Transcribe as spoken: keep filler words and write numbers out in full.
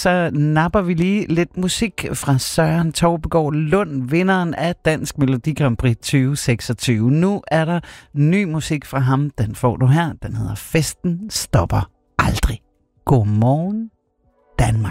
så napper vi lige lidt musik fra Søren Taubegaard Lund, vinderen af Dansk Melodi Grand Prix tyve seksogtyve. Nu er der ny musik fra ham. Den får du her. Den hedder Festen stopper aldrig. Godmorgen, Danmark.